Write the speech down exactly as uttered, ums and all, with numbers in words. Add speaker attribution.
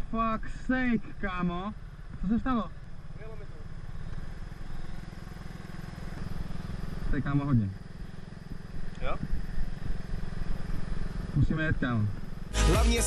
Speaker 1: fuck's sake, kámo. Co se stalo?
Speaker 2: Mělo mi to.
Speaker 1: To je, kámo, hodně.
Speaker 2: Jo?
Speaker 1: Musíme jet, kámo.
Speaker 3: Hlavně